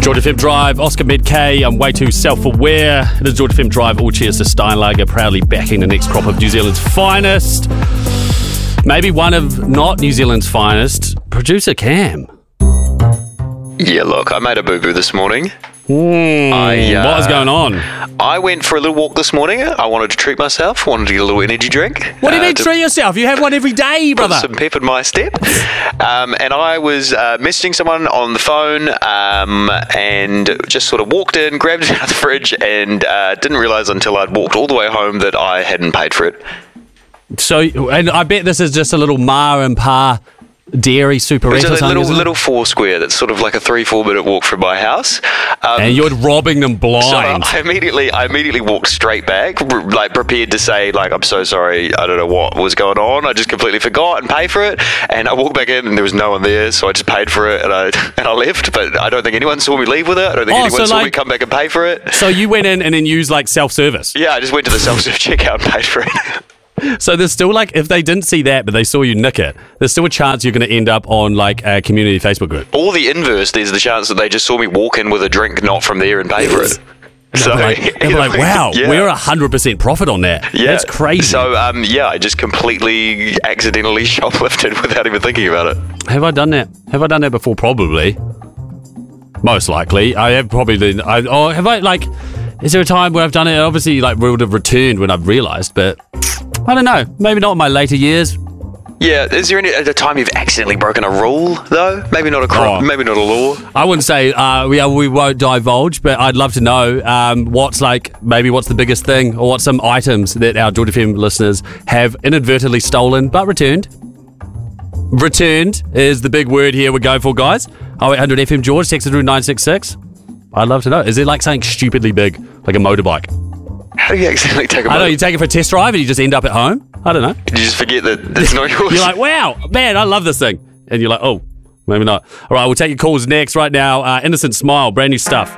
George FM Drive, Oscar Medkay, I'm way too self-aware. It is George FM Drive, all cheers to Steinlager, proudly backing the next crop of New Zealand's finest. Maybe one of not New Zealand's finest, producer Cam. Yeah, look, I made a boo-boo this morning. What is going on? I went for a little walk this morning. I wanted to treat myself, wanted to get a little energy drink. What do you mean treat yourself? You have one every day, brother. Put some pep in my step. And I was messaging someone on the phone and just sort of walked in, grabbed it out of the fridge and didn't realise until I'd walked all the way home that I hadn't paid for it. So, and I bet this is just a little Ma and Pa dairy superette or something. It's a little four square that's sort of like a 3-4 minute walk from my house. And you're robbing them blind. So I immediately walked straight back, like prepared to say, like, I'm so sorry, I don't know what was going on. I just completely forgot and paid for it. And I walked back in and there was no one there, so I just paid for it and I left. But I don't think anyone saw me leave with it. I don't think anyone saw me come back and pay for it. So you went in and then used like self-service? Yeah, I just went to the self-serve checkout and paid for it. So there's still like, if they didn't see that, but they saw you nick it, there's still a chance you're going to end up on like a community Facebook group. Or the inverse, there's the chance that they just saw me walk in with a drink not from there and pay for it. So they're like, wow, we're 100% profit on that. Yeah. That's crazy. So, I just completely accidentally shoplifted without even thinking about it. Have I done that? Have I done that before? Probably. Most likely. I have probably been, have I, like, is there a time where I've done it? Obviously, like, we would have returned when I've realised, but I don't know. Maybe not in my later years. Yeah, is there any time you've accidentally broken a rule, though? Maybe not a crime, maybe not a law. I wouldn't say we won't divulge, but I'd love to know what's the biggest thing, or what's some items that our George FM listeners have inadvertently stolen but returned. Returned is the big word here we're going for, guys. 0800 FM George, text it through 966. I'd love to know. Is it like something stupidly big, like a motorbike? How do you accidentally take a motorbike? I don't know, you take it for a test drive and you just end up at home? I don't know. You just forget that it's not yours. You're like, wow, man, I love this thing. And you're like, oh, maybe not. All right, we'll take your calls next. Right now, Innocent Smile, brand new stuff.